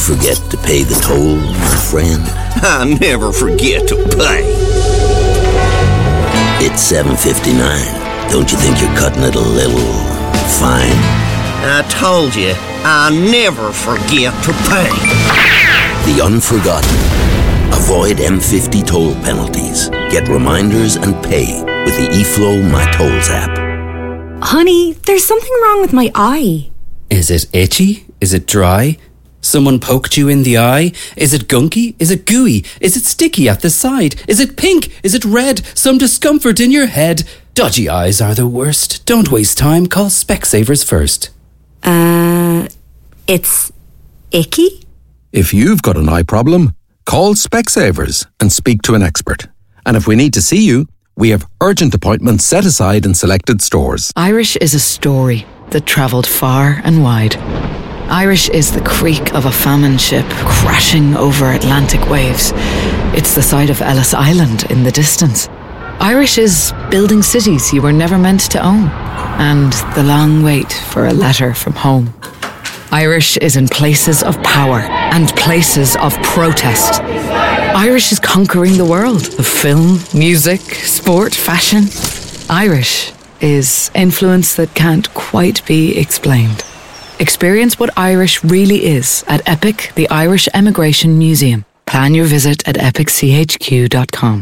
forget to pay the toll, my friend? I never forget to pay. It's 7:59. Don't you think you're cutting it a little fine? I told you, I never forget to pay. The Unforgotten. Avoid M50 toll penalties. Get reminders and pay with the eFlow My Tolls app. Honey, there's something wrong with my eye. Is it itchy? Is it dry? Someone poked you in the eye? Is it gunky? Is it gooey? Is it sticky at the side? Is it pink? Is it red? Some discomfort in your head? Dodgy eyes are the worst. Don't waste time. Call Specsavers first. It's icky? If you've got an eye problem, call Specsavers and speak to an expert. And if we need to see you, we have urgent appointments set aside in selected stores. Irish is a story that travelled far and wide. Irish is the creak of a famine ship crashing over Atlantic waves. It's the sight of Ellis Island in the distance. Irish is building cities you were never meant to own, and the long wait for a letter from home. Irish is in places of power and places of protest. Irish is conquering the world of film, music, sport, fashion. Irish is influence that can't quite be explained. Experience what Irish really is at EPIC, the Irish Emigration Museum. Plan your visit at epicchq.com.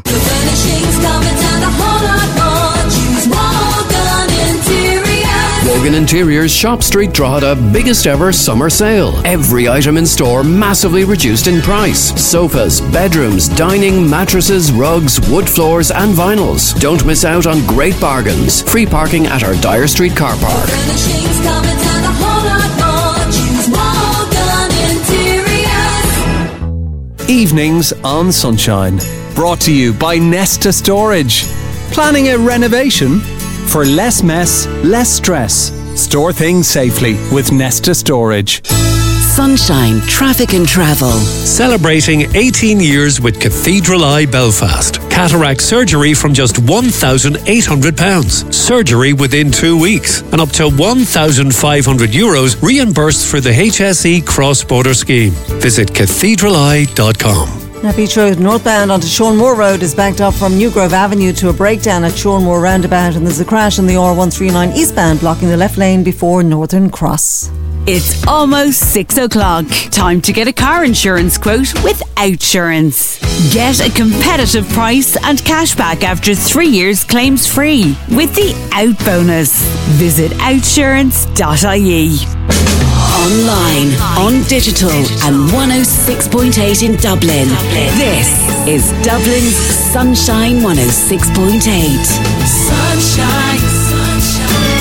Morgan Interiors Shop Street Drogheda biggest ever summer sale. Every item in store massively reduced in price. Sofas, bedrooms, dining, mattresses, rugs, wood floors and vinyls. Don't miss out on great bargains. Free parking at our Dyer Street car park. Evenings on Sunshine. Brought to you by Nesta Storage. Planning a renovation? For less mess, less stress. Store things safely with Nesta Storage. Sunshine Traffic and Travel. Celebrating 18 years with Cathedral Eye Belfast. Cataract surgery from just £1,800. Surgery within 2 weeks. And up to €1,500 reimbursed for the HSE cross-border scheme. Visit cathedraleye.com. Now, Beach Road northbound onto Shornmoor Road is backed up from New Grove Avenue to a breakdown at Shornmoor roundabout, and there's a crash on the R139 eastbound blocking the left lane before Northern Cross. It's almost 6 o'clock. Time to get a car insurance quote with Outsurance. Get a competitive price and cashback after 3 years claims free with the Out bonus. Visit outsurance.ie. Online, on digital, and 106.8 in Dublin. This is Dublin's Sunshine 106.8. Sunshine, sunshine,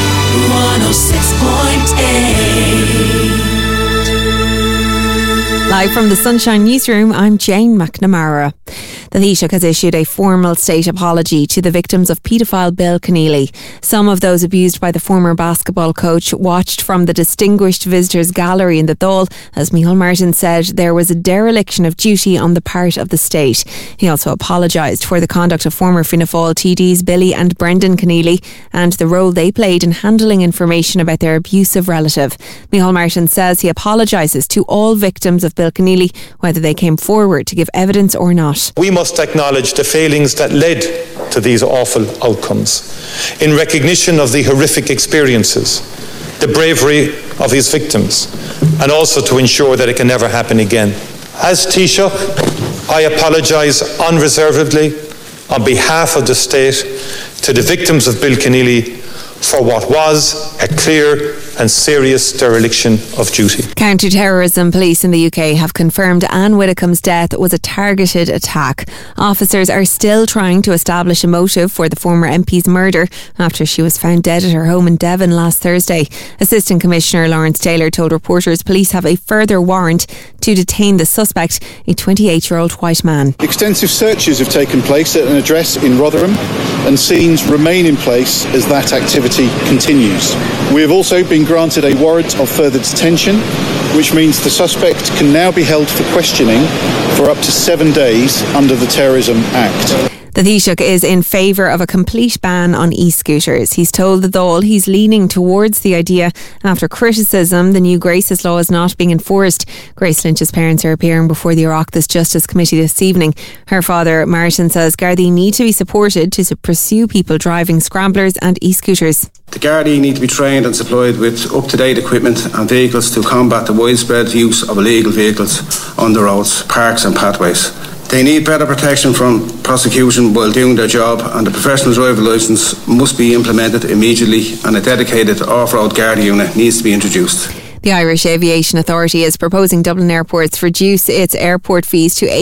106.8. Live from the Sunshine Newsroom, I'm Jane McNamara. The Taoiseach has issued a formal state apology to the victims of paedophile Bill Keneally. Some of those abused by the former basketball coach watched from the distinguished visitors gallery in the Dáil. As Micheál Martin said, there was a dereliction of duty on the part of the state. He also apologised for the conduct of former Fianna Fáil TDs Billy and Brendan Keneally and the role they played in handling information about their abusive relative. Micheál Martin says he apologises to all victims of Bill Keneally, whether they came forward to give evidence or not. We must acknowledge the failings that led to these awful outcomes. In recognition of the horrific experiences, the bravery of his victims, and also to ensure that it can never happen again. As Taoiseach, I apologise unreservedly on behalf of the state to the victims of Bill Keneally for what was a clear and serious dereliction of duty. Counter-terrorism police in the UK have confirmed Anne Widdecombe's death was a targeted attack. Officers are still trying to establish a motive for the former MP's murder after she was found dead at her home in Devon last Thursday. Assistant Commissioner Lawrence Taylor told reporters police have a further warrant to detain the suspect, a 28-year-old white man. Extensive searches have taken place at an address in Rotherham, and scenes remain in place as that activity continues. We have also been granted a warrant of further detention, which means the suspect can now be held for questioning for up to 7 days under the Terrorism Act. The Taoiseach is in favour of a complete ban on e-scooters. He's told the Dáil he's leaning towards the idea after criticism the new Graces law is not being enforced. Grace Lynch's parents are appearing before the Oireachtas Justice Committee this evening. Her father, Martin, says Gardaí need to be supported to pursue people driving scramblers and e-scooters. The Gardaí need to be trained and supplied with up-to-date equipment and vehicles to combat the widespread use of illegal vehicles on the roads, parks and pathways. They need better protection from prosecution while doing their job, and the professional driver licence must be implemented immediately, and a dedicated off-road Garda unit needs to be introduced. The Irish Aviation Authority is proposing Dublin Airports reduce its airport fees to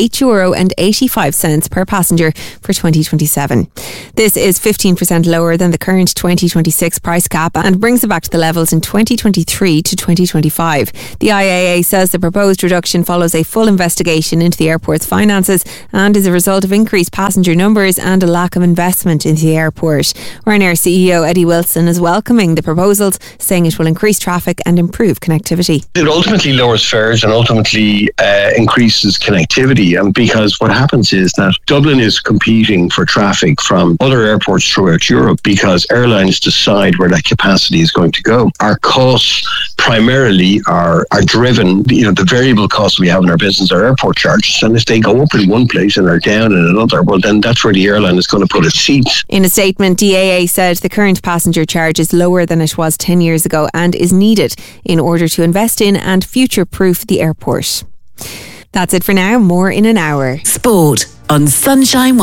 €8.85 per passenger for 2027. This is 15% lower than the current 2026 price cap and brings it back to the levels in 2023 to 2025. The IAA says the proposed reduction follows a full investigation into the airport's finances and is a result of increased passenger numbers and a lack of investment into the airport. Ryanair CEO Eddie Wilson is welcoming the proposals, saying it will increase traffic and improve connectivity. It ultimately lowers fares and ultimately increases connectivity, and because what happens is that Dublin is competing for traffic from other airports throughout Europe because airlines decide where that capacity is going to go. Our costs primarily are driven, the variable costs we have in our business are airport charges, and if they go up in one place and are down in another, well then that's where the airline is going to put its seats. In a statement, DAA said the current passenger charge is lower than it was 10 years ago and is needed in order to invest in and future-proof the airport. That's it for now. More in an hour. Sport on Sunshine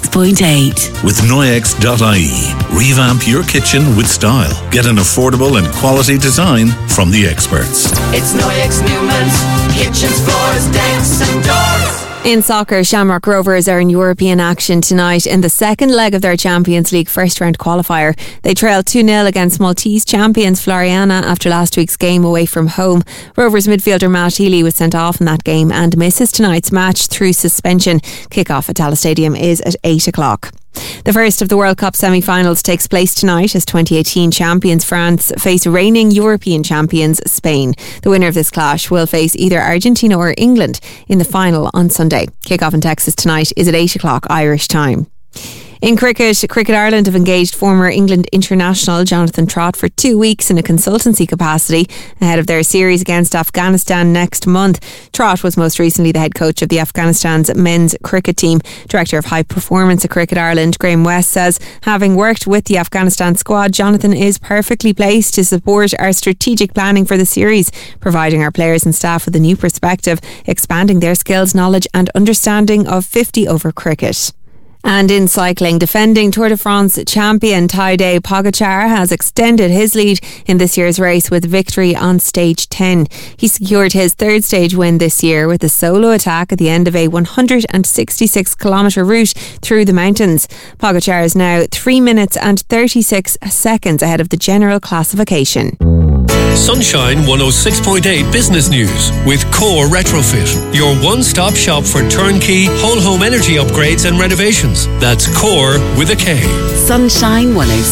106.8. With Noyex.ie. Revamp your kitchen with style. Get an affordable and quality design from the experts. It's Noyex Newman's kitchens, floors, decks and doors. In soccer, Shamrock Rovers are in European action tonight in the second leg of their Champions League first-round qualifier. They trailed 2-0 against Maltese champions Floriana after last week's game away from home. Rovers midfielder Matt Healy was sent off in that game and misses tonight's match through suspension. Kick-off at Tallaght Stadium is at 8 o'clock. The first of the World Cup semi-finals takes place tonight as 2018 champions France face reigning European champions Spain. The winner of this clash will face either Argentina or England in the final on Sunday. Kick-off in Texas tonight is at 8 o'clock Irish time. In cricket, Cricket Ireland have engaged former England international Jonathan Trott for 2 weeks in a consultancy capacity ahead of their series against Afghanistan next month. Trott was most recently the head coach of the Afghanistan's men's cricket team. Director of High Performance at Cricket Ireland, Graham West, says having worked with the Afghanistan squad, Jonathan is perfectly placed to support our strategic planning for the series, providing our players and staff with a new perspective, expanding their skills, knowledge and understanding of 50-over cricket. And in cycling, defending Tour de France champion Tadej Pogačar has extended his lead in this year's race with victory on stage 10. He secured his third stage win this year with a solo attack at the end of a 166-kilometre route through the mountains. Pogačar is now 3 minutes and 36 seconds ahead of the general classification. Sunshine 106.8 Business News with Core Retrofit, your one-stop shop for turnkey, whole home energy upgrades and renovations. That's Core with a K. Sunshine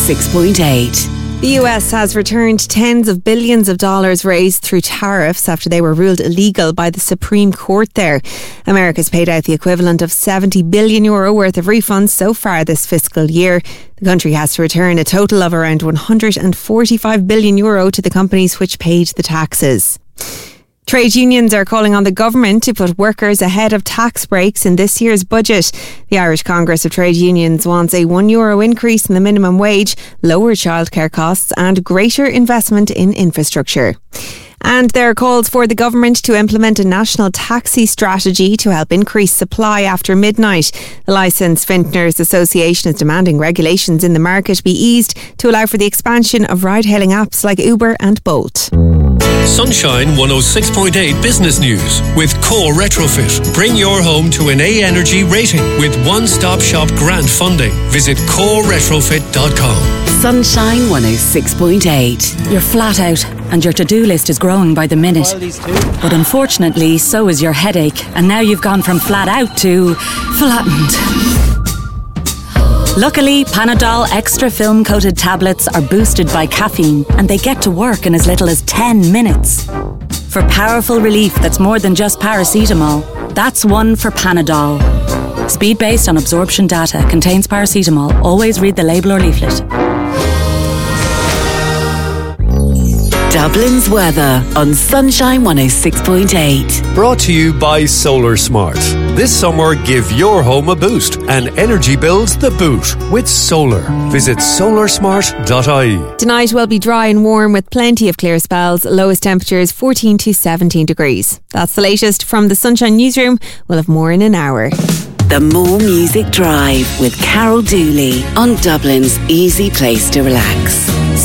106.8. The US has returned tens of billions of dollars raised through tariffs after they were ruled illegal by the Supreme Court there. America's paid out the equivalent of €70 billion worth of refunds so far this fiscal year. The country has to return a total of around €145 billion to the companies which paid the taxes. Trade unions are calling on the government to put workers ahead of tax breaks in this year's budget. The Irish Congress of Trade Unions wants a €1 increase in the minimum wage, lower childcare costs and greater investment in infrastructure. And there are calls for the government to implement a national taxi strategy to help increase supply after midnight. The Licensed Vintners Association is demanding regulations in the market be eased to allow for the expansion of ride-hailing apps like Uber and Bolt. Sunshine 106.8 Business News with Core Retrofit. Bring your home to an A Energy rating with one-stop shop grant funding. Visit coreretrofit.com. Sunshine 106.8. You're flat out and your to-do list is growing by the minute. But unfortunately, so is your headache. And now you've gone from flat out to flattened. Luckily, Panadol Extra Film-Coated tablets are boosted by caffeine and they get to work in as little as 10 minutes. For powerful relief that's more than just paracetamol, that's one for Panadol. Speed based on absorption data. Contains paracetamol. Always read the label or leaflet. Dublin's weather on Sunshine 106.8. Brought to you by Solar Smart. This summer, give your home a boost and energy bills the boot with solar. Visit solarsmart.ie. Tonight will be dry and warm with plenty of clear spells. Lowest temperatures 14 to 17 degrees. That's the latest from the Sunshine Newsroom. We'll have more in an hour. The More Music Drive with Carol Dooley on Dublin's easy place to relax.